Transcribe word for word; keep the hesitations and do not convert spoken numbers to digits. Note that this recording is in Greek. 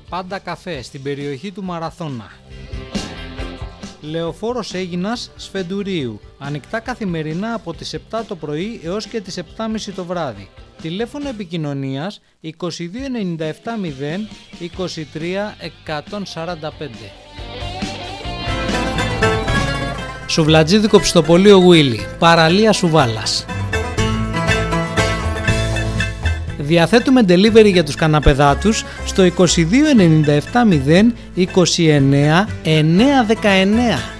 Πάντα καφέ στην περιοχή του Μαραθώνα. Λεωφόρος Αίγινας Σφεντουρίου. Ανοιχτά καθημερινά από τις επτά το πρωί έως και τις επτά και μισή το βράδυ. Τηλέφωνο επικοινωνίας είκοσι δύο ενενήντα επτά μηδέν είκοσι τρία εκατόν σαράντα πέντε. Σουβλατζίδικο Πιστοπωλείο Γουίλι, παραλία Σουβάλας. Διαθέτουμε delivery για τους καναπεδάτους στο είκοσι δύο ενενήντα επτά μηδέν είκοσι εννέα εννιακόσια δεκαεννέα.